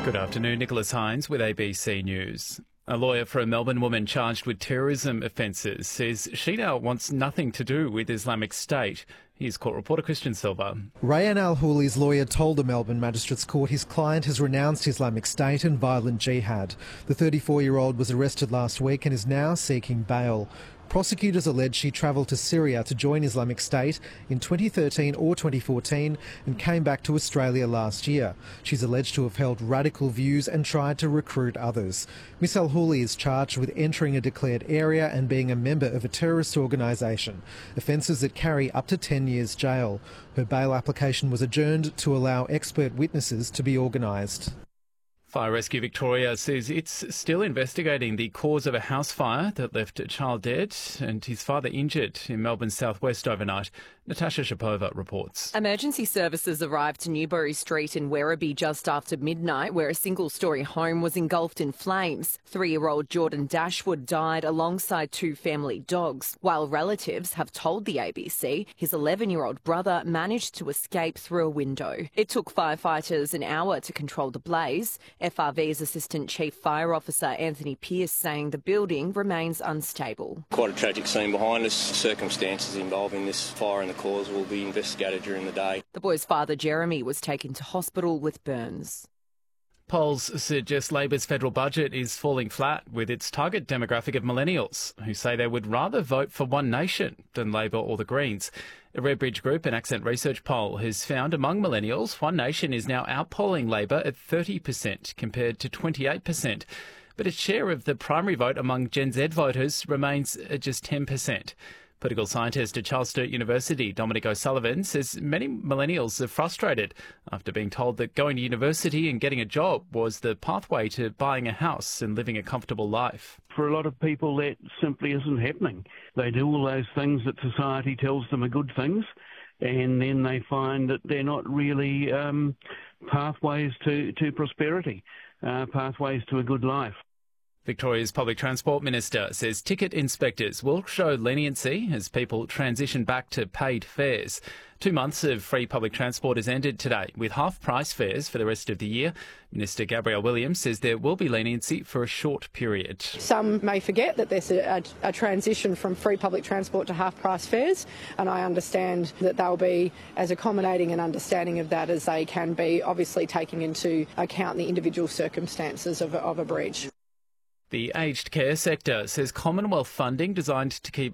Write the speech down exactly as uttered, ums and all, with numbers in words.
Good afternoon, Nicholas Hines with A B C News. A lawyer for a Melbourne woman charged with terrorism offences says she now wants nothing to do with Islamic State. Here's court reporter Christian Silva. Rayan Al-Houli's lawyer told the Melbourne Magistrates Court his client has renounced Islamic State and violent jihad. The thirty-four-year-old was arrested last week and is now seeking bail. Prosecutors allege she travelled to Syria to join Islamic State in twenty thirteen or twenty fourteen and came back to Australia last year. She's alleged to have held radical views and tried to recruit others. Miss Al-Houli is charged with entering a declared area and being a member of a terrorist organisation, offences that carry up to ten years jail. Her bail application was adjourned to allow expert witnesses to be organised. Fire Rescue Victoria says it's still investigating the cause of a house fire that left a child dead and his father injured in Melbourne's southwest overnight. Natasha Shapova reports. Emergency services arrived to Newbury Street in Werribee just after midnight, where a single-storey home was engulfed in flames. Three-year-old Jordan Dashwood died alongside two family dogs, while relatives have told the A B C his eleven-year-old brother managed to escape through a window. It took firefighters an hour to control the blaze. F R V's Assistant Chief Fire Officer Anthony Pearce saying the building remains unstable. Quite a tragic scene behind us. Circumstances involving this fire and the cause will be investigated during the day. The boy's father, Jeremy, was taken to hospital with burns. Polls suggest Labor's federal budget is falling flat with its target demographic of millennials, who say they would rather vote for One Nation than Labor or the Greens. A Redbridge Group and Accent Research poll has found among millennials, One Nation is now outpolling Labor at thirty percent compared to twenty-eight percent. But its share of the primary vote among Gen Z voters remains at just ten percent. Political scientist at Charles Sturt University, Dominic O'Sullivan, says many millennials are frustrated after being told that going to university and getting a job was the pathway to buying a house and living a comfortable life. For a lot of people, that simply isn't happening. They do all those things that society tells them are good things, and then they find that they're not really um, pathways to, to prosperity, uh, pathways to a good life. Victoria's Public Transport Minister says ticket inspectors will show leniency as people transition back to paid fares. Two months of free public transport has ended today with half-price fares for the rest of the year. Minister Gabrielle Williams says there will be leniency for a short period. Some may forget that there's a, a, a transition from free public transport to half-price fares, and I understand that they'll be as accommodating and understanding of that as they can be, obviously taking into account the individual circumstances of a, of a breach. The aged care sector says Commonwealth funding designed to keep